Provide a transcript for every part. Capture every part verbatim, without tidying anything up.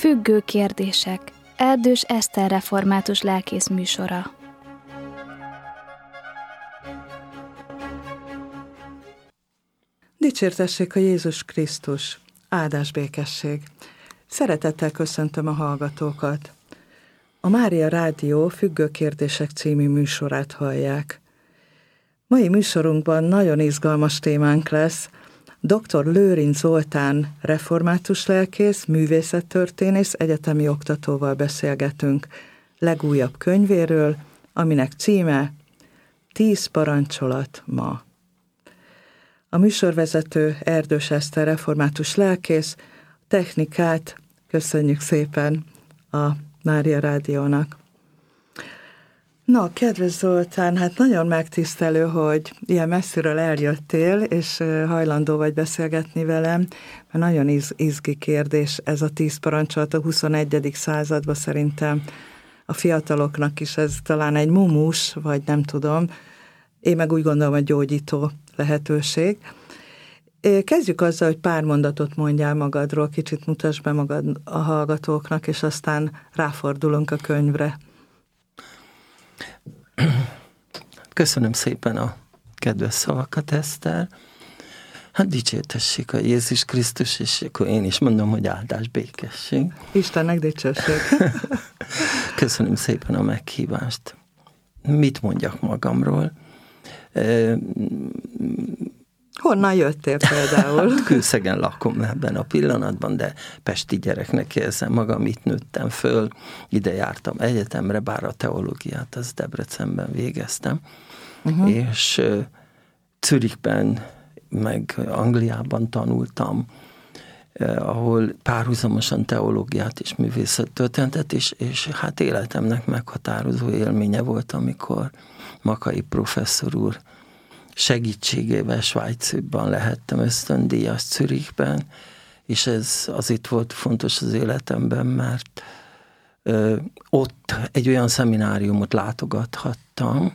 Függő kérdések. Erdős Eszter református lelkész műsora. Dicsértessék a Jézus Krisztus! Áldás békesség! Szeretettel köszöntöm a hallgatókat! A Mária Rádió Függő kérdések című műsorát hallják. Mai műsorunkban nagyon izgalmas témánk lesz. doktor Lőrinc Zoltán református lelkész, művészettörténész, egyetemi oktatóval beszélgetünk legújabb könyvéről, aminek címe Tíz parancsolat ma. A műsorvezető Erdős Eszter református lelkész, technikát köszönjük szépen a Mária Rádiónak. Na, kedves Zoltán, hát nagyon megtisztelő, hogy ilyen messziről eljöttél, és hajlandó vagy beszélgetni velem, mert nagyon iz, izgi kérdés ez a tíz parancsolat a huszonegyedik században szerintem. A fiataloknak is ez talán egy mumus, vagy nem tudom. Én meg úgy gondolom, hogy gyógyító lehetőség. Kezdjük azzal, hogy pár mondatot mondjál magadról, kicsit mutasd be magad a hallgatóknak, és aztán ráfordulunk a könyvre. Köszönöm szépen a kedves szavakat, Eszter. Hát dicsértessék a Jézus Krisztus, és akkor én is mondom, hogy áldás békesség. Istennek dicsőség. Köszönöm szépen a meghívást. Mit mondjak magamról? Honnan jöttél például? Hát Kőszegen lakom ebben a pillanatban, de pesti gyereknek érzem magam, itt nőttem föl, ide jártam egyetemre, bár a teológiát az Debrecenben végeztem, uh-huh. és uh, Zürichben, meg Angliában tanultam, uh, ahol párhuzamosan teológiát és művészettörténetet, és, és hát életemnek meghatározó élménye volt, amikor Makai professzor úr segítségével Svájcban lehettem ösztöndíjas Zürichben, és ez azért volt fontos az életemben, mert ö, ott egy olyan szemináriumot látogathattam,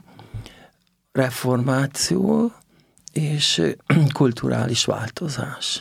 reformáció és ö, kulturális változás.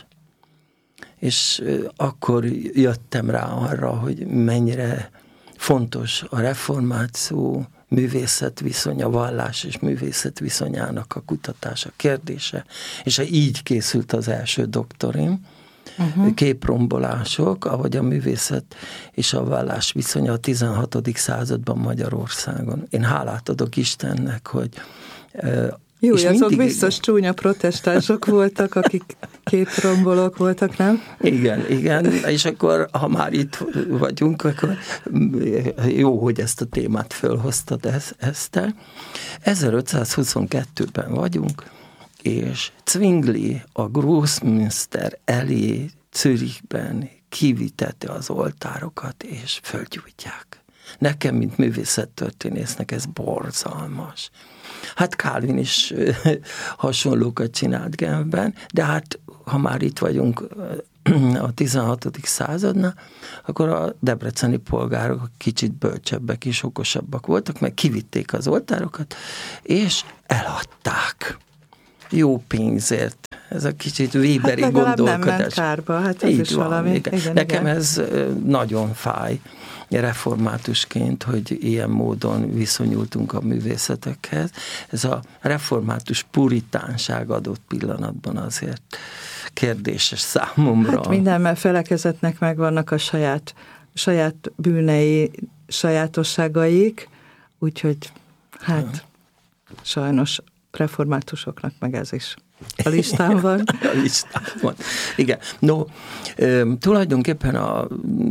És ö, akkor jöttem rá arra, hogy mennyire fontos a reformáció, művészet viszonya, vallás és művészet viszonyának a kutatása, kérdése, és így készült az első doktorim, uh-huh. képrombolások, ahogy a művészet és a vallás viszonya a tizenhatodik században Magyarországon. Én hálát adok Istennek, hogy jó, azok mindig... biztos csúnya protestánsok voltak, akik képrombolók voltak, nem? Igen, igen, és akkor, ha már itt vagyunk, akkor jó, hogy ezt a témát fölhoztad, Eszter. ezerötszázhuszonkettőben vagyunk, és Zwingli a Großmünster elé Zürichben kivitette az oltárokat, és fölgyújtják. Nekem, mint művészettörténésznek ez borzalmas. Hát Calvin is hasonlókat csinált Genfben, de hát ha már itt vagyunk a tizenhatodik századnál, akkor a debreceni polgárok kicsit bölcsebbek és okosabbak voltak, meg kivitték az oltárokat, és eladták. Jó pénzért. Ez a kicsit Weberi hát gondolkodás. Nem ment kárba, hát ez így is van, valami. Igen. Igen, Nekem igen. ez nagyon fáj reformátusként, hogy ilyen módon viszonyultunk a művészetekhez. Ez a református puritánság adott pillanatban azért kérdéses számomra. Hát minden felekezetnek megvannak a saját, saját bűnei, sajátosságaik, úgyhogy hát ja. sajnos reformátusoknak meg ez is a listán van. A listán van. Igen. No, tulajdonképpen a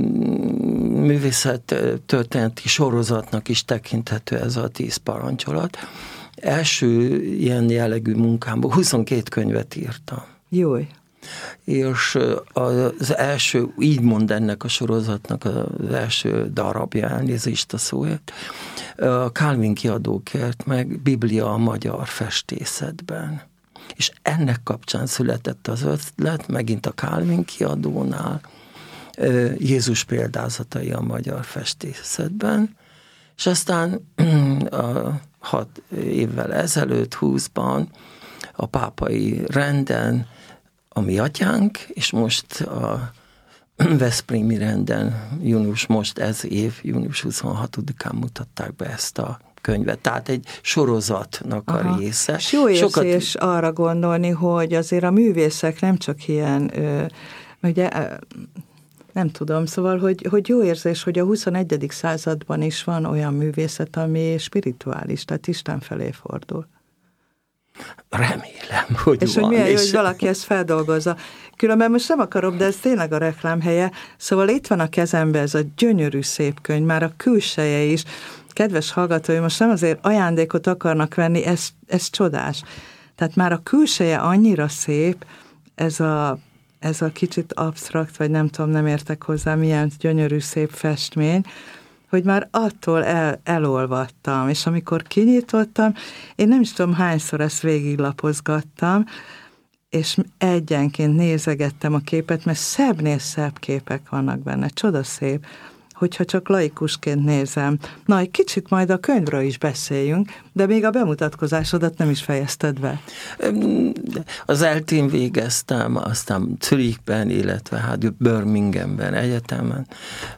művészet történeti sorozatnak is tekinthető ez a tíz parancsolat. Első ilyen jellegű munkámban huszonkét könyvet írtam. Jój. És az első, így mond ennek a sorozatnak az első darabja, elnézést a szóért, a Calvin kiadó kért meg Biblia a magyar festészetben. És ennek kapcsán született az ötlet, megint a Calvin kiadónál, Jézus példázatai a magyar festészetben, és aztán a hat évvel ezelőtt, húszban a pápai renden a mi atyánk, és most a Veszprémi renden június, most ez év, június huszonhatodikán mutatták be ezt a könyvet. Tehát egy sorozatnak a Aha. része. És jó érzés Sokat... arra gondolni, hogy azért a művészek nem csak ilyen, ö, ugye, nem tudom, szóval, hogy, hogy jó érzés, hogy a huszonegyedik században is van olyan művészet, ami spirituális, tehát Isten felé fordul. Remélem, hogy és van. Hogy milyen és jó, hogy valaki ezt feldolgozza. Különben most nem akarom, de ez tényleg a reklámhelye. Szóval itt van a kezemben ez a gyönyörű szép könyv, már a külseje is. Kedves hallgatói, most nem azért ajándékot akarnak venni, ez, ez csodás. Tehát már a külseje annyira szép, ez a, ez a kicsit absztrakt, vagy nem tudom, nem értek hozzá, milyen gyönyörű szép festmény, hogy már attól el, elolvadtam, és amikor kinyitottam, én nem is tudom hányszor ezt végiglapozgattam, és egyenként nézegettem a képet, mert szebbnél szebb képek vannak benne, csodaszép, hogyha csak laikusként nézem. Na, egy kicsit majd a könyvről is beszéljünk, de még a bemutatkozásodat nem is fejezted be. Az eltén végeztem, aztán Zürichben, illetve hát Birminghamben egyetemen.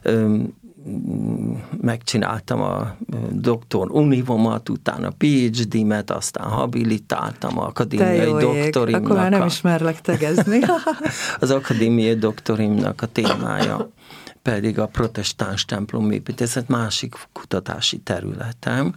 Megcsináltam a doktor univomat, utána PhD-met, aztán habilitáltam a akadémiai doktorimnak. Akkor már nem ismerlek tegezni. Az akadémiai doktorimnak a témája pedig a protestáns templomépítészet, másik kutatási területem.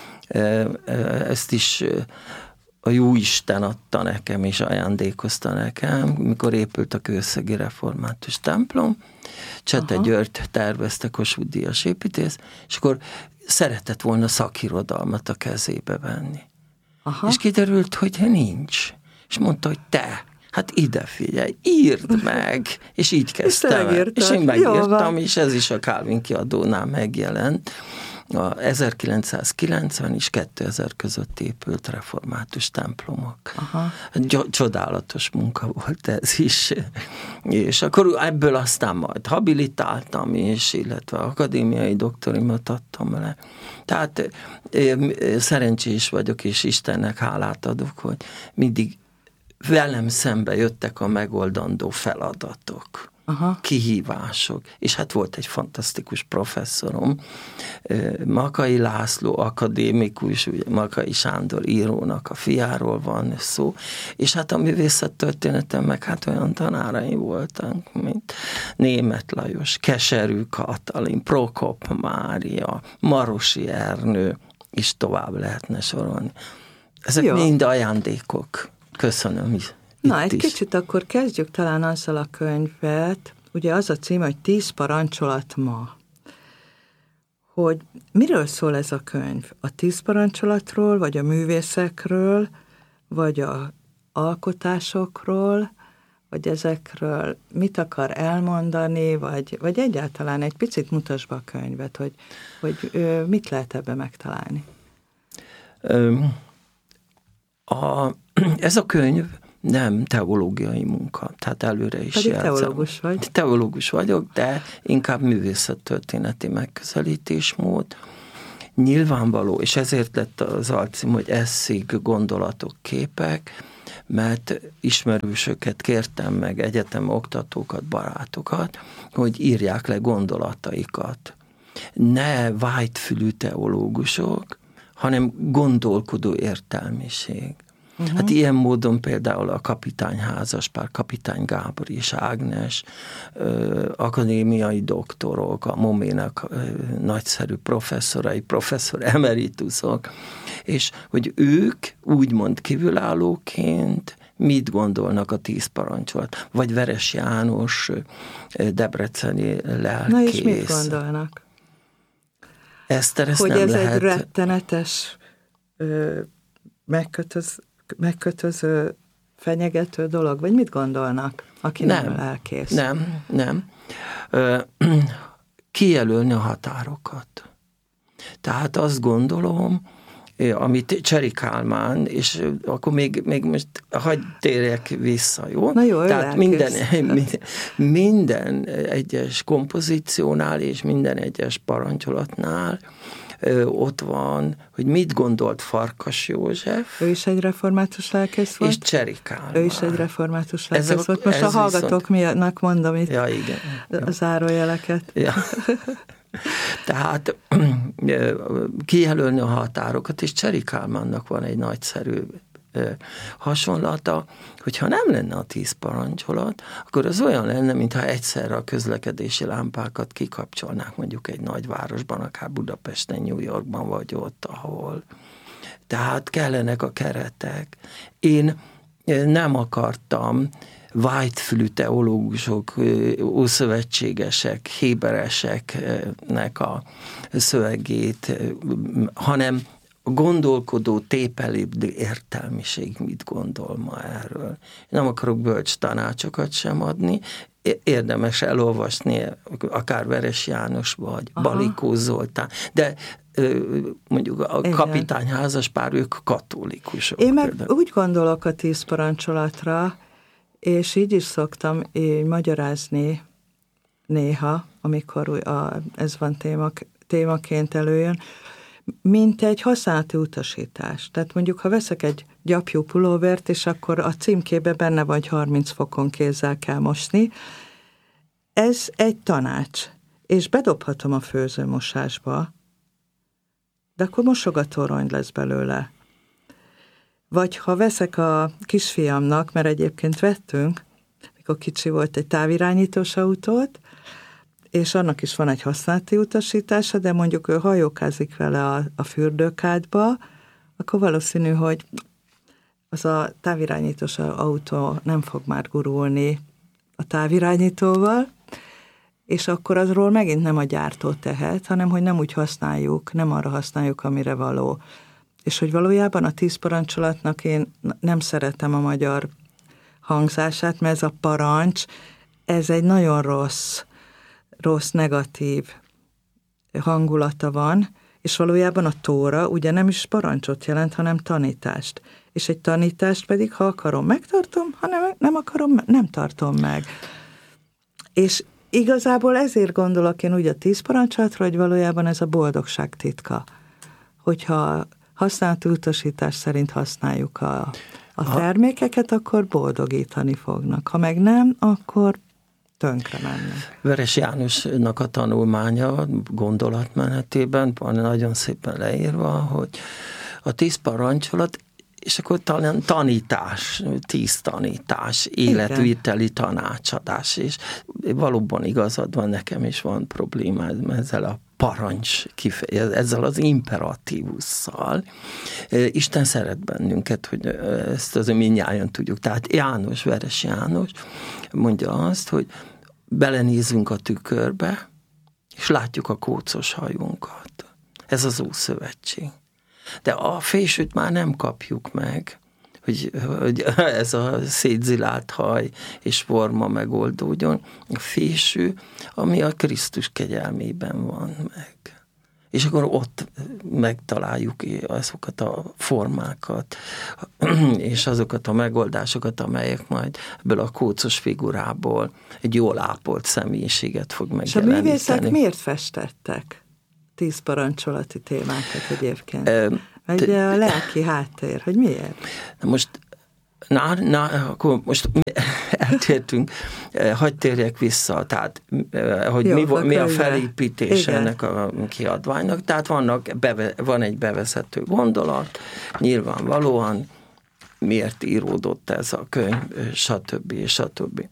Ezt is a Jóisten adta nekem, és ajándékozta nekem, mikor épült a Kőszegi Református templom. Csete Aha. György tervezte, Kossuth Díjas építész, és akkor szeretett volna szakirodalmat a kezébe venni. Aha. És kiderült, hogy nincs. És mondta, hogy te, hát ide figyelj, írd meg! És így kezdtem el. És én megírtam, és ez is a Calvin kiadónál megjelent. A ezerkilencszázkilencven és kétezer között épült református templomok. Aha. Csodálatos munka volt ez is. És akkor ebből aztán majd habilitáltam is, illetve akadémiai doktorimat adtam le. Tehát szerencsés vagyok, és Istennek hálát adok, hogy mindig velem szembe jöttek a megoldandó feladatok. Aha. Kihívások. És hát volt egy fantasztikus professzorom, Makai László, akadémikus, ugye Makai Sándor írónak a fiáról van szó, és hát a művészettörténeten meg hát olyan tanáraim voltak, mint Németh Lajos, Keserű Katalin, Prokop Mária, Marosi Ernő, és tovább lehetne sorolni. Ezek Jó. mind ajándékok. Köszönöm is. Na, egy is. Kicsit akkor kezdjük talán azzal a könyvet, ugye az a cím, hogy Tíz parancsolat ma. Hogy miről szól ez a könyv? A tíz parancsolatról, vagy a művészekről, vagy a alkotásokról, vagy ezekről mit akar elmondani, vagy, vagy egyáltalán egy picit mutasd be a könyvet, hogy, hogy ö, mit lehet ebbe megtalálni? Um, a, ez a könyv nem teológiai munka, tehát előre is Pedig jelzem. teológus vagy. Teológus vagyok, de inkább művészettörténeti megközelítésmód. Nyilvánvaló, és ezért lett az alcím, hogy eszék, gondolatok, képek, mert ismerősöket kértem meg, egyetem oktatókat, barátokat, hogy írják le gondolataikat. Ne vágyfülű teológusok, hanem gondolkodó értelmiség. Uh-huh. Hát ilyen módon például a kapitány házaspár, kapitány Gábor és Ágnes, ö, akadémiai doktorok, a Moménak ö, nagyszerű professzorai, professzor emeritusok, és hogy ők úgymond kívülállóként mit gondolnak a tíz parancsolat, vagy Veres János, debreceni lelkész. Na és mit gondolnak? Eszter, ezt hogy nem ez lehet... egy rettenetes ö, megkötöz, megkötöző, fenyegető dolog, vagy mit gondolnak, aki nem, nem lelkész? Nem, nem. Ö, kijelölni a határokat. Tehát azt gondolom, amit Cseri Kálmán, és akkor még, még most hagyd térjek vissza, jó? Na jó, tehát minden, minden, minden egyes kompozíciónál és minden egyes parancsolatnál ott van, hogy mit gondolt Farkas József. Ő is egy református lelkész volt. És Cseri Kálmán. Ő is egy református lelkész ez volt. Most a hallgatók viszont... miatt mondom itt ja, igen. a zárójeleket. Ja. Tehát kijelölni a határokat, és Cseri Kálmánnak van egy nagyszerű hasonlata, hogyha nem lenne a tíz parancsolat, akkor az olyan lenne, mintha egyszerre a közlekedési lámpákat kikapcsolnák mondjuk egy nagyvárosban, akár Budapesten, New Yorkban vagy ott, ahol. Tehát kellenek a keretek. Én nem akartam vágyfülű teológusok, ószövetségesek, hébereseknek a szövegét, hanem a gondolkodó, tépelébdő értelmiség mit gondol ma erről. Nem akarok bölcs tanácsokat sem adni, érdemes elolvasni akár Veres János vagy Aha. Balikó Zoltán, de mondjuk a Igen. kapitány házaspár, ők katolikusok. Én meg például. Úgy gondolok a tíz parancsolatra, és így is szoktam így magyarázni néha, amikor a, ez van témak, témaként előjön, mint egy használati utasítás. Tehát mondjuk, ha veszek egy gyapjú pulóvert, és akkor a címkébe benne vagy harminc fokon kézzel kell mosni, ez egy tanács, és bedobhatom a főzőmosásba, de akkor mosogatórony lesz belőle. Vagy ha veszek a kisfiamnak, mert egyébként vettünk, mikor kicsi volt, egy távirányítós autót, és annak is van egy használati utasítása, de mondjuk ő hajókázik vele a, a fürdőkádba, akkor valószínű, hogy az a távirányítós autó nem fog már gurulni a távirányítóval, és akkor azról megint nem a gyártó tehet, hanem hogy nem úgy használjuk, nem arra használjuk, amire való. És hogy valójában a tíz parancsolatnak én nem szeretem a magyar hangzását, mert ez a parancs, ez egy nagyon rossz, rossz, negatív hangulata van, és valójában a tóra ugye nem is parancsot jelent, hanem tanítást. És egy tanítást pedig, ha akarom, megtartom, ha nem, nem akarom, nem tartom meg. És igazából ezért gondolok én úgy a tíz parancsolatra, hogy valójában ez a boldogság titka. Hogyha használati utasítás szerint használjuk a, a termékeket, akkor boldogítani fognak. Ha meg nem, akkor tönkre mennek. Veres Jánosnak a tanulmánya gondolatmenetében van nagyon szépen leírva, hogy a tíz parancsolat, és akkor talán tanítás, tíz tanítás, életviteli tanácsadás, és valóban igazad van, nekem is van problémád ezzel a parancs kifejez, ezzel az imperatívusszal. Isten szeret bennünket, hogy ezt az mindnyájan tudjuk. Tehát János, Veres János mondja azt, hogy belenézünk a tükörbe, és látjuk a kócos hajunkat. Ez az Ószövetség. De a fésűt már nem kapjuk meg, hogy, hogy ez a szétzilált haj és forma megoldódjon. A fésű, ami a Krisztus kegyelmében van meg. És akkor ott megtaláljuk azokat a formákat, és azokat a megoldásokat, amelyek majd ebből a kócos figurából egy jól ápolt személyiséget fog megjeleníteni. És a művészek miért festettek tíz parancsolati témákat egyébként? Egy a lelki háttér, hogy miért? Most, na, na, akkor most eltértünk, hadd térjek vissza, tehát, hogy Jó, mi, mi a felépítés igen. ennek a kiadványnak, tehát vannak, beve, van egy bevezető gondolat, nyilvánvalóan miért íródott ez a könyv, stb. stb.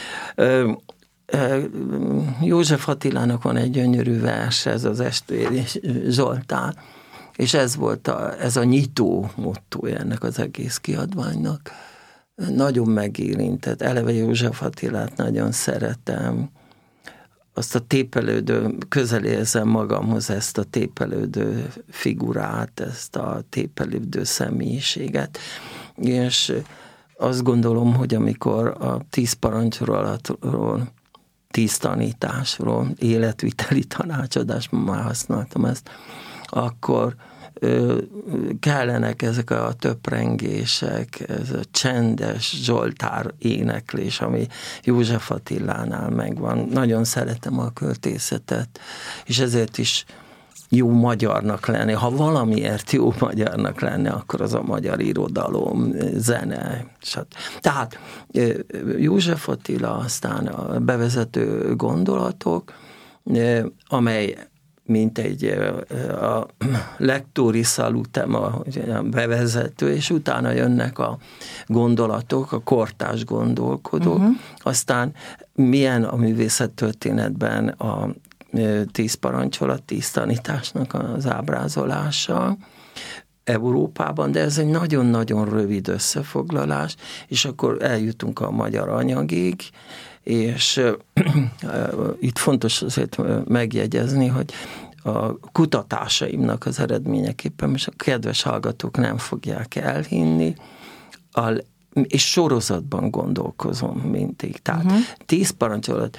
József Attilának van egy gyönyörű vers, ez az Estvéri Zsoltán, és ez volt a, ez a nyitó mottója ennek az egész kiadványnak. Nagyon megérintett. Eleve József Attilát nagyon szeretem. Azt a tépelődő, közel érzem magamhoz ezt a tépelődő figurát, ezt a tépelődő személyiséget. És azt gondolom, hogy amikor a tíz parancsolatról, tíz tanításról, életviteli tanácsadásban már használtam ezt, akkor ö, kellenek ezek a töprengések, ez a csendes Zsoltár éneklés, ami József Attilánál megvan. Nagyon szeretem a költészetet, és ezért is jó magyarnak lenni. Ha valamiért jó magyarnak lenne, akkor az a magyar irodalom, zene. Tehát József Attila, aztán a bevezető gondolatok, amely mint egy a lecturi salutem, a bevezető, és utána jönnek a gondolatok, a kortárs gondolkodók. Uh-huh. Aztán milyen a művészettörténetben a tíz parancsolat, tíz tanításnak az ábrázolása Európában, de ez egy nagyon-nagyon rövid összefoglalás, és akkor eljutunk a magyar anyagig, és uh, itt fontos azért megjegyezni, hogy a kutatásaimnak az eredményeképpen, most a kedves hallgatók nem fogják elhinni, a, és sorozatban gondolkozom mindig. Tehát uh-huh. tíz parancsolat,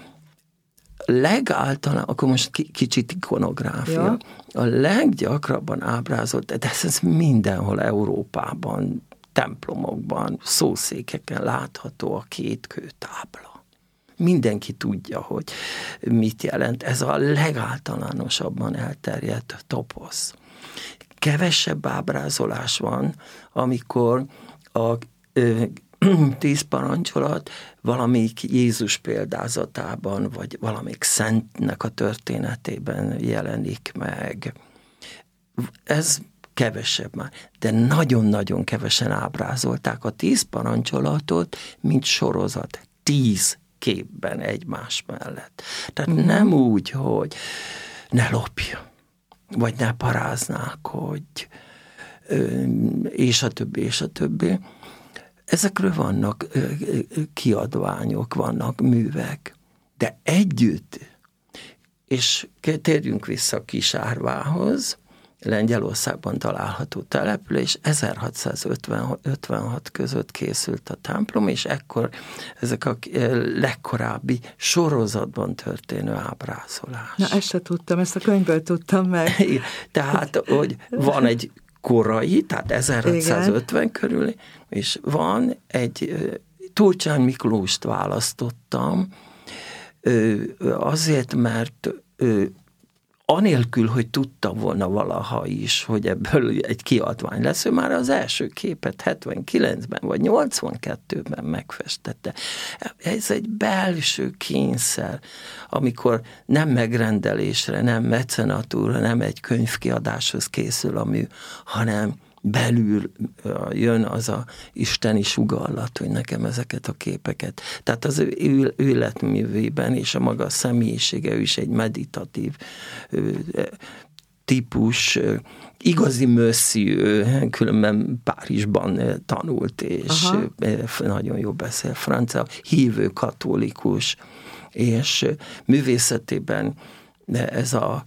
legáltalán, akkor most k- kicsit ikonográfia, ja. a leggyakrabban ábrázolt, de ez, ez mindenhol Európában, templomokban, szószékeken látható a két kőtábla. Mindenki tudja, hogy mit jelent. Ez a legáltalánosabban elterjedt toposz. Kevesebb ábrázolás van, amikor a ö, tíz parancsolat valamelyik Jézus példázatában, vagy valamelyik szentnek a történetében jelenik meg. Ez kevesebb már, de nagyon-nagyon kevesen ábrázolták a tíz parancsolatot, mint sorozat. Tíz képben egymás mellett. Tehát mm. nem úgy, hogy ne lopj, vagy ne paráználkodj, és a többi, és a többi. Ezekről vannak kiadványok, vannak művek, de együtt, és térjünk vissza Kisárvához, Lengyelországban található település, ezerhatszázötvenhat között készült a templom, és ekkor ezek a legkorábbi sorozatban történő ábrázolás. Na, ezt se tudtam, ezt a könyvből tudtam meg. Tehát, hogy van egy korai, tehát ezerhatszázötven igen. körül, és van egy, Turcsán Miklóst választottam, azért, mert anélkül, hogy tudta volna valaha is, hogy ebből egy kiadvány lesz, ő már az első képet hetvenkilencben vagy nyolcvankettőben megfestette. Ez egy belső kényszer, amikor nem megrendelésre, nem mecenatúra, nem egy könyvkiadáshoz készül a mű, hanem belül jön az a isteni sugallat, hogy nekem ezeket a képeket. Tehát az ő életművében és a maga személyisége, ő is egy meditatív típus, igazi monsieur, különben Párizsban tanult, és aha. nagyon jó beszél francia, hívő katolikus, és művészetében ez a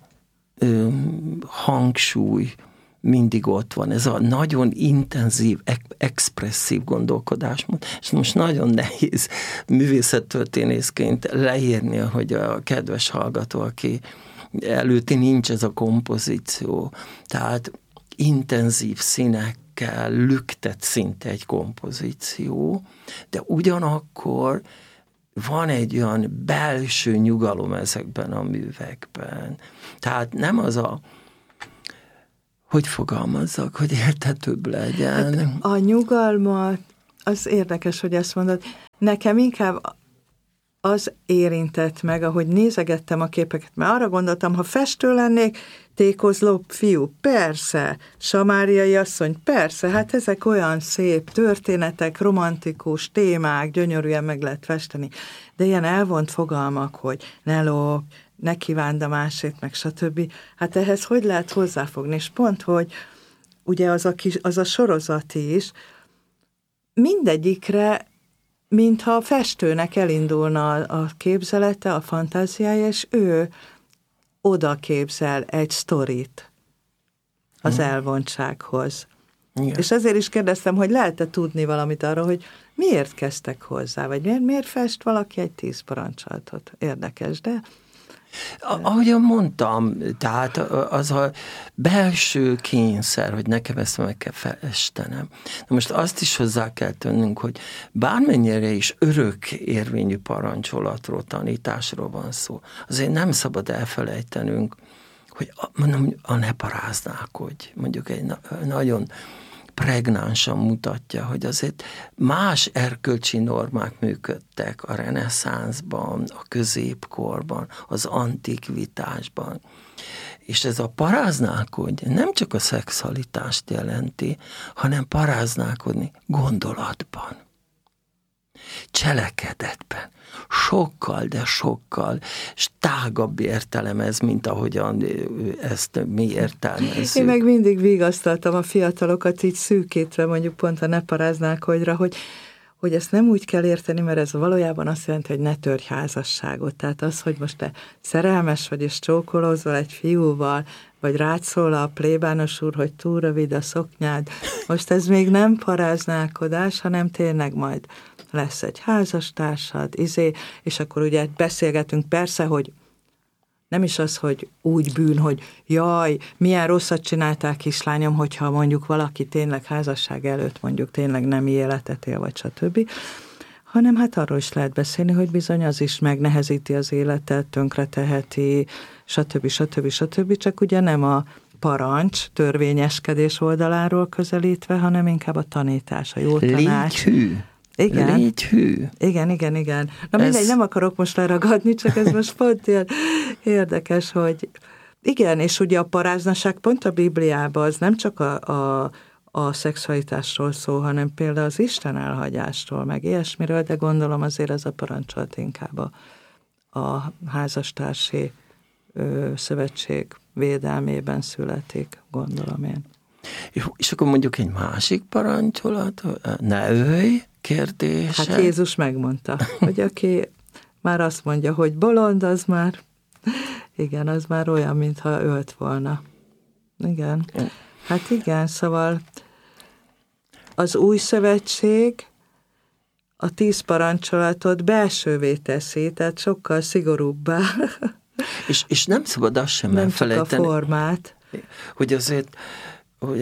hangsúly mindig ott van, ez a nagyon intenzív, expresszív gondolkodásmód, és most nagyon nehéz művészettörténészként leírni, hogy a kedves hallgató, aki előtti nincs ez a kompozíció, tehát intenzív színekkel lüktet szinte egy kompozíció, de ugyanakkor van egy olyan belső nyugalom ezekben a művekben. Tehát nem az a hogy fogalmazzak, hogy érthetőbb legyen. Hát a nyugalmat, az érdekes, hogy ezt mondod, nekem inkább az érintett meg, ahogy nézegettem a képeket, mert arra gondoltam, ha festő lennék, tékozló fiú, persze, samáriai asszony, persze, hát ezek olyan szép történetek, romantikus témák, gyönyörűen meg lehet festeni, de ilyen elvont fogalmak, hogy ne lopj, ne kívánd a másét, meg stb. Hát ehhez hogy lehet hozzáfogni? És pont, hogy ugye az a, kis, az a sorozat is, mindegyikre, mintha a festőnek elindulna a, a képzelete, a fantáziája, és ő oda képzel egy sztorit az hmm. elvontsághoz. Igen. És ezért is kérdeztem, hogy lehet-e tudni valamit arról, hogy miért kezdtek hozzá, vagy miért, miért fest valaki egy tíz parancsolatot? Érdekes, de... Ahogyan mondtam, tehát az a belső kényszer, hogy nekem ezt meg kell festenem. Na most azt is hozzá kell tennünk, hogy bármennyire is örök érvényű parancsolatról, tanításról van szó, azért nem szabad elfelejtenünk, hogy a, mondom, a ne paráználkodj, mondjuk egy na, nagyon pregnánsan mutatja, hogy azért más erkölcsi normák működtek a reneszánszban, a középkorban, az antikvitásban. És ez a paráználkodj nem csak a szexualitást jelenti, hanem paráználkodni gondolatban, cselekedetben. Sokkal, de sokkal tágabb értelem ez, mint ahogyan ezt mi értelmezzük. Én meg mindig vigasztaltam a fiatalokat így szűkítve, mondjuk pont a ne paráználkodjra, hogy, hogy ezt nem úgy kell érteni, mert ez valójában azt jelenti, hogy ne törj házasságot. Tehát az, hogy most te szerelmes vagy és csókolózol egy fiúval, vagy rád szól a plébános úr, hogy túl rövid a szoknyád. Most ez még nem paráználkodás, hanem tényleg majd lesz egy házastársad, izé, és akkor ugye beszélgetünk persze, hogy nem is az, hogy úgy bűn, hogy jaj, milyen rosszat csináltál, kislányom, hogyha mondjuk valaki tényleg házasság előtt mondjuk tényleg nem életet él, vagy stb., hanem hát arról is lehet beszélni, hogy bizony az is megnehezíti az életet, tönkreteheti, stb. stb. stb. Csak ugye nem a parancs, törvényeskedés oldaláról közelítve, hanem inkább a tanítás, a jó tanács. Légy hű. Igen. Légy hű. Igen, igen, igen. Na ez... mindegy, nem akarok most leragadni, csak ez most pont ilyen érdekes, hogy igen, és ugye a paráznaság pont a Bibliában az nem csak a, a, a szexualitásról szól, hanem például az Isten elhagyástól, meg ilyesmiről, de gondolom azért ez a parancsolat inkább a, a házastársi ö, szövetség védelmében születik, gondolom én. És akkor mondjuk egy másik parancsolat, ne ölj, kérdése. Hát Jézus megmondta, hogy aki már azt mondja, hogy bolond, az már, igen, az már olyan, mintha ölt volna. Igen. Hát igen, szóval az új szövetség a tíz parancsolatot belsővé teszi, tehát sokkal szigorúbbá. És, és nem szabad azt sem nem elfelejteni. Nem csak a formát. Hogy azért hogy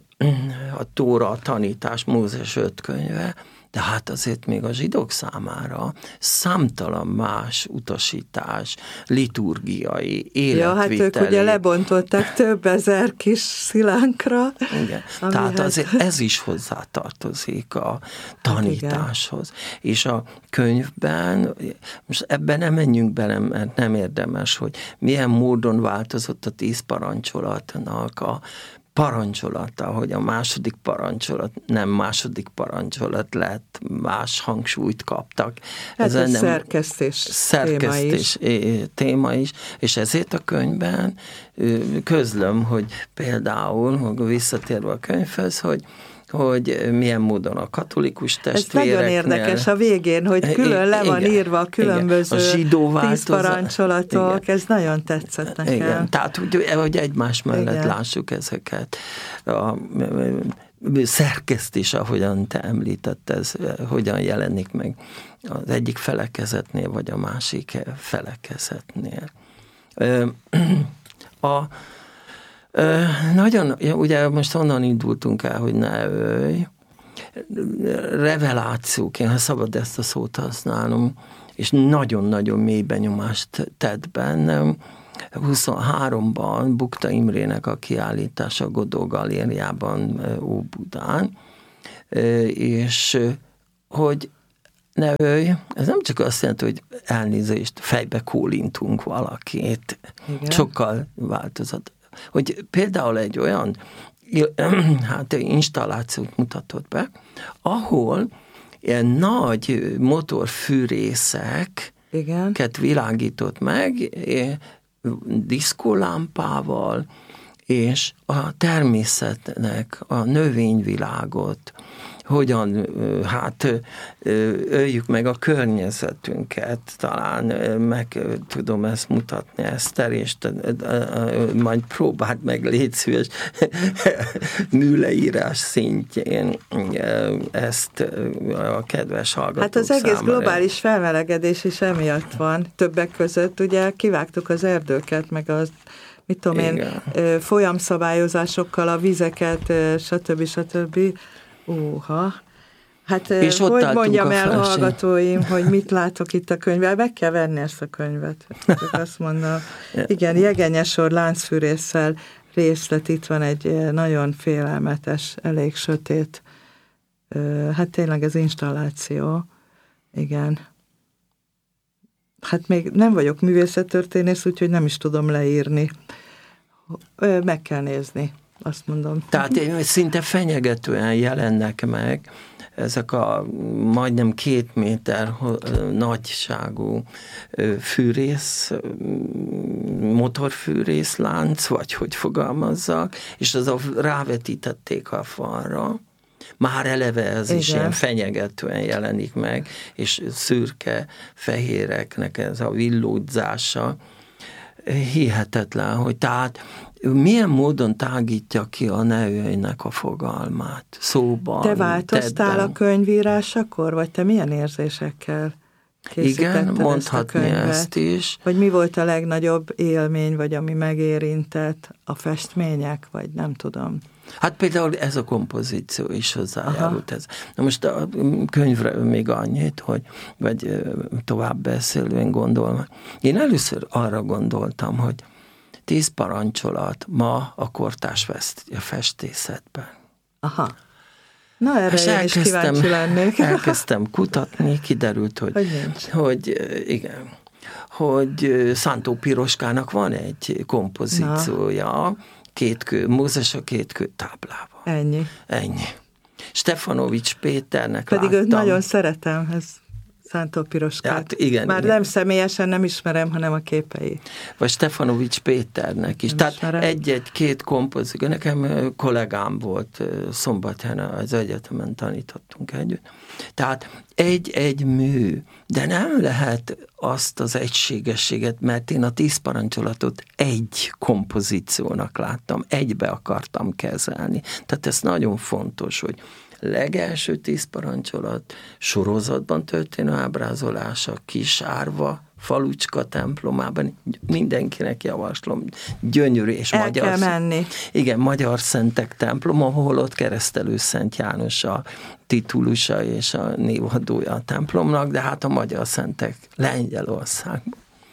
a Tóra, a tanítás, Mózes öt könyve, de hát azért még a zsidók számára számtalan más utasítás, liturgiai, életviteli. Ja, hát ők ugye lebontották több ezer kis szilánkra. Igen, tehát hát... azért ez is hozzátartozik a tanításhoz. Hát és a könyvben, most ebben nem menjünk bele, mert nem érdemes, hogy milyen módon változott a tíz parancsolatnak a parancsolata, hogy a második parancsolat nem második parancsolat lett, más hangsúlyt kaptak. Hát ez, ez nem szerkesztés, szerkesztés téma is. téma is, és ezért a könyvben közlöm, hogy például, visszatérve a könyvhöz, hogy hogy milyen módon a katolikus testvéreknél. Ez nagyon érdekes a végén, hogy külön le van igen, írva a különböző a tíz parancsolatok, igen. Ez nagyon tetszett nekem. Igen, tehát hogy, hogy egymás mellett igen. lássuk ezeket. A szerkesztés, ahogyan te említett, ez hogyan jelenik meg az egyik felekezetnél, vagy a másik felekezetnél. A Nagyon, ugye most onnan indultunk el, hogy ne ölj, revelációként, ha szabad ezt a szót használnom, és nagyon-nagyon mély benyomást tett bennem. huszonháromban Bukta Imrének a kiállítása Godó Galériában Óbudán, és hogy ne ölj, ez nem csak azt jelenti, hogy elnézést, fejbe kólintunk valakit, igen. Sokkal változat. Hogy például egy olyan hát installációt mutatott be, ahol ilyen nagy motorfűrészeket igen. világított meg, diszkólámpával, és a természetnek a növényvilágot, hogyan hát öljük meg a környezetünket, talán meg tudom ezt mutatni, Eszter, és majd próbáld meg, légy szíves, műleírás szintjén ezt a kedves hallgatók Hát az egész számára. Globális felmelegedés is emiatt van. Többek között ugye kivágtuk az erdőket, meg az mit tudom igen. én, folyamszabályozásokkal a vizeket, stb. stb. Óha. Hát és hogy mondjam el hallgatóim, hogy mit látok itt a könyvben, meg kell venni ezt a könyvet. Azt mondom, igen, Jegenyesor láncfűrésszel részlet, itt van egy nagyon félelmetes, elég sötét, hát tényleg ez installáció, igen. Hát még nem vagyok művészettörténész, úgyhogy nem is tudom leírni. Meg kell nézni, azt mondom. Tehát szinte fenyegetően jelennek meg ezek a majdnem két méter nagyságú fűrész, motorfűrész lánc, vagy hogy fogalmazzak, és az a rávetítették a falra. Már eleve ez Igen. is ilyen fenyegetően jelenik meg, és szürke fehéreknek ez a villódzása hihetetlen, hogy tehát milyen módon tágítja ki a neőjének a fogalmát, szóban, Te változtál tettben. A könyvírásakor, vagy te milyen érzésekkel készítetted Igen, mondhatni ezt a könyvet? Ezt is. Vagy mi volt a legnagyobb élmény, vagy ami megérintett, a festmények, vagy nem tudom. Hát például ez a kompozíció is hozzájárult ez. Na most a könyvre még annyit, hogy, vagy tovább beszélően gondolom. Én először arra gondoltam, hogy tíz parancsolat ma a kortárs festészetben. Aha. Na, erre és én is kíváncsi lennék. Elkezdtem kutatni, kiderült, hogy, hogy, hogy igen, hogy Szántó Piroskának van egy kompozíciója, Na. kétkő, Mózes a kétkő táblával. Ennyi. Ennyi. Stefanovics Péternek Pedig láttam. őt nagyon szeretem, ez Szántó Piroskát. Hát igen, Már igen. nem személyesen nem ismerem, hanem a képei. Vagy Stefanovics Péternek is. Nem Tehát ismerem. egy-egy-két kompozíció. Nekem kollégám volt Szombathelyen, az egyetemen tanítottunk együtt. Tehát egy-egy mű, de nem lehet azt az egységességet, mert én a tíz parancsolatot egy kompozíciónak láttam, egybe akartam kezelni. Tehát ez nagyon fontos, hogy legelső tíz parancsolat sorozatban történő ábrázolása Kisárva falucska templomában, mindenkinek javaslom, gyönyörű és El magyar. kell menni. Igen, Magyar Szentek templom, ahol ott Keresztelő Szent János a titulusa és a névadója a templomnak, de hát a Magyar Szentek Lengyelországban.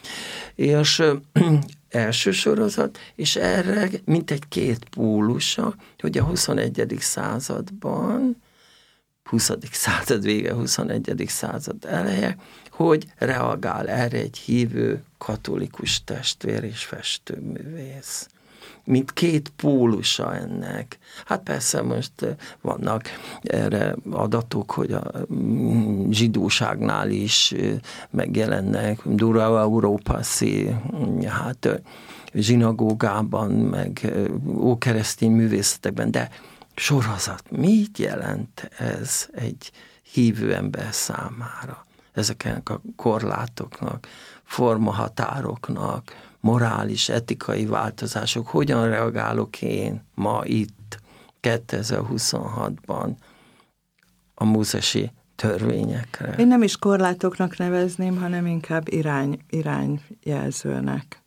És első sorozat, és erre mint egy két pólusa, hogy a huszonegyedik században, huszadik század vége, huszonegyedik század eleje, hogy reagál erre egy hívő katolikus testvér és festőművész. Mint két pólusa ennek. Hát persze most vannak erre adatok, hogy a zsidóságnál is megjelennek, Dura Európaszi, hát zsinagógában, meg ókeresztény művészetekben, de sorozat, mit jelent ez egy hívő ember számára? Ezeknek a korlátoknak, formahatároknak, morális, etikai változások, hogyan reagálok én ma itt kétezer-huszonhatban a mózesi törvényekre? Én nem is korlátoknak nevezném, hanem inkább irány, irányjelzőnek.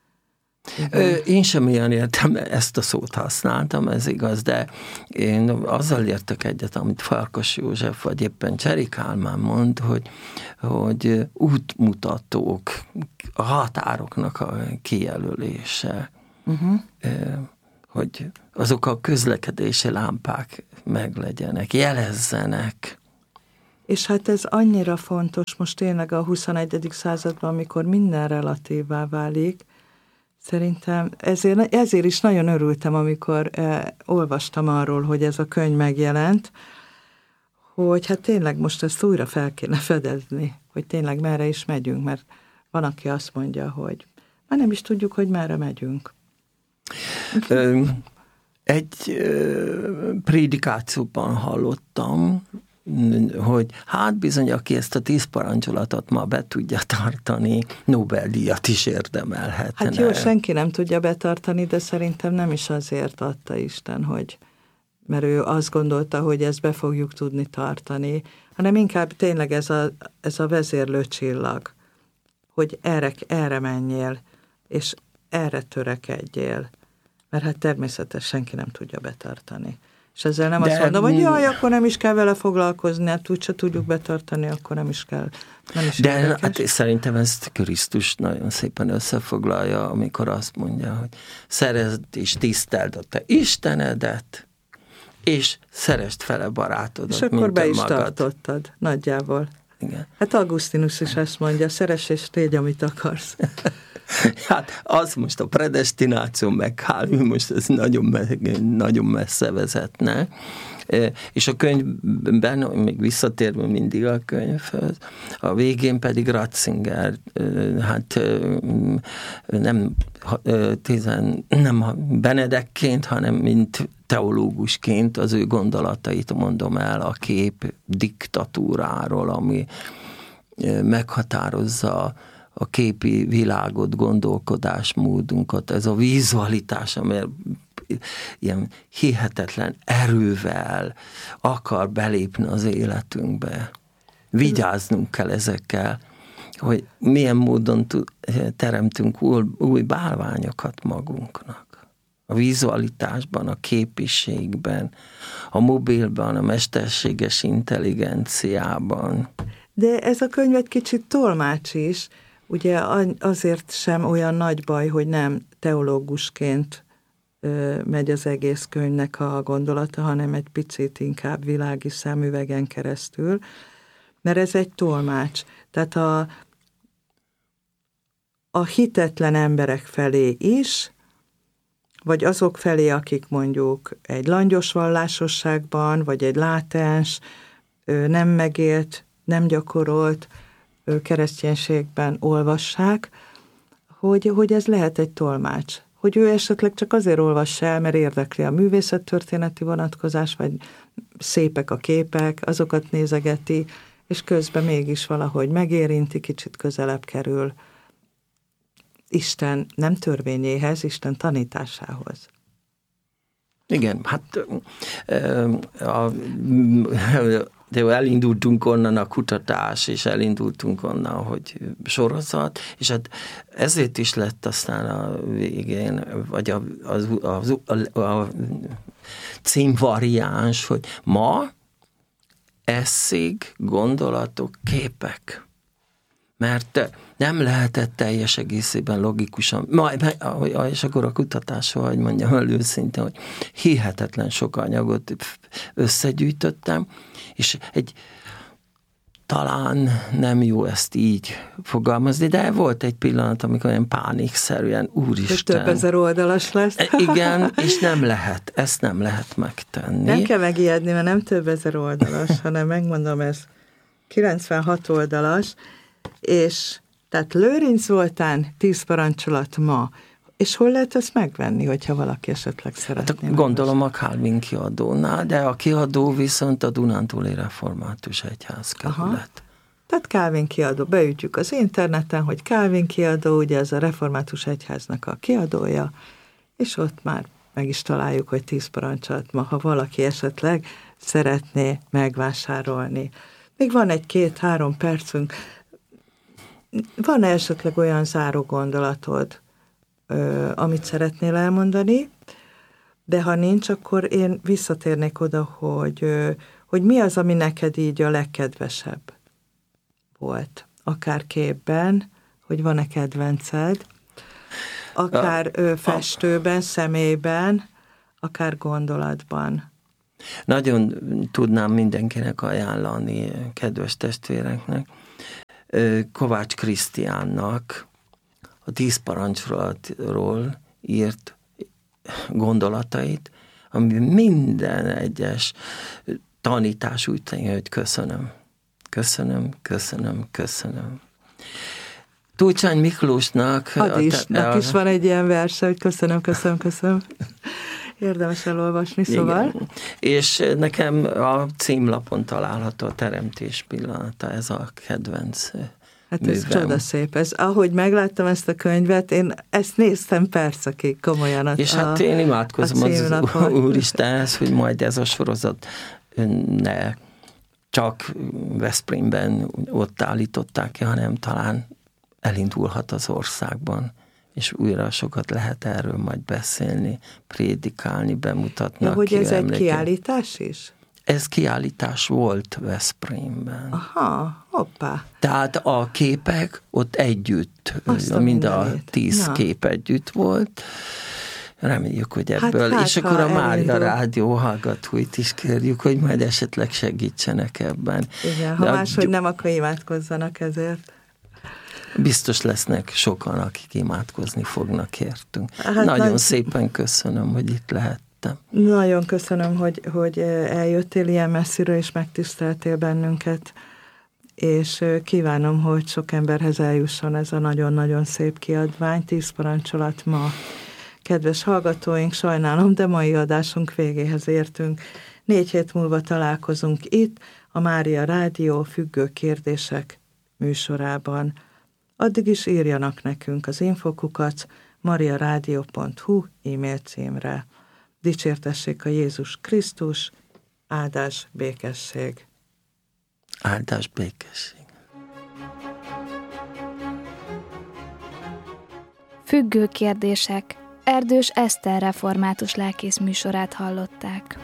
Ö, én sem ilyen értem, ezt a szót használtam, ez igaz, de én azzal értek egyet, amit Farkas József, vagy éppen Cseri Kálmán mond, hogy, hogy útmutatók, a határoknak a kijelölése, uh-huh. hogy azok a közlekedési lámpák meglegyenek, jelezzenek. És hát ez annyira fontos most tényleg a huszonegyedik században, amikor minden relatívvá válik. Szerintem ezért, ezért is nagyon örültem, amikor eh, olvastam arról, hogy ez a könyv megjelent, hogy hát tényleg most ezt újra fel kéne fedezni, hogy tényleg merre is megyünk, mert van, aki azt mondja, hogy már nem is tudjuk, hogy merre megyünk. Ö, egy ö, prédikációban hallottam, hogy hát bizony, aki ezt a tíz parancsolatot ma be tudja tartani, Nobel-díjat is érdemelhetne. Hát jó, senki nem tudja betartani, de szerintem nem is azért adta Isten, hogy mert ő azt gondolta, hogy ezt be fogjuk tudni tartani, hanem inkább tényleg ez a, ez a vezérlő csillag, hogy erre, erre menjél, és erre törekedjél, mert hát természetesen senki nem tudja betartani. És ezzel nem de, azt mondom, hogy jaj, akkor nem is kell vele foglalkozni, hát úgyse tudjuk betartani, akkor nem is kell. Nem is de hát szerintem ezt Krisztus nagyon szépen összefoglalja, amikor azt mondja, hogy szeresd és tiszteld a te Istenedet, és szeresd fele barátodat, és akkor be is magad. Tartottad, nagyjából. Igen. Hát Augustinus is ezt mondja, szeress és tégy, amit akarsz. Hát az most a predestináció, meg Calvin, most ez nagyon, nagyon messze vezetne. És a könyvben, még visszatérve mindig a könyvhöz, a végén pedig Ratzinger, hát nem, tizen, nem Benedekként, hanem mint teológusként az ő gondolatait mondom el a kép diktatúráról, ami meghatározza a képi világot, gondolkodásmódunkat, ez a vizualitás, amely ilyen hihetetlen erővel akar belépni az életünkbe. Vigyáznunk kell ezekkel, hogy milyen módon teremtünk új, új bálványokat magunknak. A vizualitásban, a képiségben, a mobilban, a mesterséges intelligenciában. De ez a könyv egy kicsit tolmács is, ugye azért sem olyan nagy baj, hogy nem teológusként megy az egész könyvnek a gondolata, hanem egy picit inkább világi szemüvegen keresztül, mert ez egy tolmács. Tehát a, a hitetlen emberek felé is, vagy azok felé, akik mondjuk egy langyos vallásosságban, vagy egy látens, nem megélt, nem gyakorolt kereszténységben olvassák, hogy, hogy ez lehet egy tolmács. Hogy ő esetleg csak azért olvassa el, mert érdekli a művészettörténeti vonatkozás, vagy szépek a képek, azokat nézegeti, és közben mégis valahogy megérinti, kicsit közelebb kerül Isten nem törvényéhez, Isten tanításához. Igen, hát a, de elindultunk onnan a kutatás, és elindultunk onnan, hogy sorozat, és hát ezért is lett aztán a végén, vagy a, a, a, a címvariáns, hogy ma eszék, gondolatok, képek. Mert nem lehetett teljes egészében logikusan, majd, és akkor a kutatásról, hogy mondjam el őszintén, hogy hihetetlen sok anyagot összegyűjtöttem, és egy talán nem jó ezt így fogalmazni, de volt egy pillanat, amikor olyan pánikszerűen, úristen. Több ezer oldalas lesz. Igen, és nem lehet, ezt nem lehet megtenni. Nem kell megijedni, mert nem több ezer oldalas, hanem megmondom, ez kilencvenhat oldalas, és tehát Lőrinc Zoltán tíz parancsolat ma, és hol lehet ezt megvenni, hogyha valaki esetleg szeretné? Hát gondolom a Calvin kiadónál, de a kiadó viszont a Dunántúli Református Egyházkerület. Tehát Calvin kiadó, beütjük az interneten, hogy Calvin kiadó, ugye ez a Református Egyháznak a kiadója, és ott már meg is találjuk, hogy tíz parancsolat ma, ha valaki esetleg szeretné megvásárolni. Még van egy két-három percünk. Van-e esetleg olyan záró gondolatod, amit szeretnél elmondani, de ha nincs, akkor én visszatérnék oda, hogy, hogy mi az, ami neked így a legkedvesebb volt. Akár képben, hogy van-e kedvenced, akár a, festőben, a, személyben, akár gondolatban. Nagyon tudnám mindenkinek ajánlani, kedves testvéreknek, Kovács Krisztiánnak a tíz parancsról írt gondolatait, ami minden egyes tanítás úgy tenni, hogy köszönöm. Köszönöm, köszönöm, köszönöm. Túlcsány Miklósnak... Hadisnak a, is van egy ilyen verse, hogy köszönöm, köszönöm, köszönöm. Érdemes elolvasni, szóval. Igen. És nekem a címlapon található a Teremtés pillanata, ez a kedvenc Hát művem. Ez csodaszép. Ez, ahogy megláttam ezt a könyvet, én ezt néztem percekig, komolyan. És a, hát én imádkozom az Úristenhez, hogy majd ez a sorozat ne csak Veszprémben ott állították ki, hanem talán elindulhat az országban. és újra sokat lehet erről majd beszélni, prédikálni, bemutatni. Ja, hogy ez egy kiállítás is? Ez kiállítás volt Veszprémben. Aha, hoppá. Tehát a képek ott együtt, a mind a tíz Na. kép együtt volt. Reméljük, hogy ebből. Hát, hát, és akkor a Mária Rádió hallgatóit is kérjük, hogy majd esetleg segítsenek ebben. Igen, ha máshogy nem, akkor imádkozzanak ezért. Biztos lesznek sokan, akik imádkozni fognak értünk. Hát Nagyon nagy... szépen köszönöm, hogy itt lehettem. Nagyon köszönöm, hogy, hogy eljöttél ilyen messziről, és megtiszteltél bennünket, és kívánom, hogy sok emberhez eljusson ez a nagyon-nagyon szép kiadvány, tíz parancsolat ma. Kedves hallgatóink, sajnálom, de mai adásunk végéhez értünk. Négy hét múlva találkozunk itt, a Mária Rádió Függő kérdések műsorában. Addig is írjanak nekünk az infokukat mariaradio pont hu e-mail címre. Dicsértessék a Jézus Krisztus, áldás, békesség. Áldás, békesség. Függő kérdések. Erdős Eszter református lelkész műsorát hallották.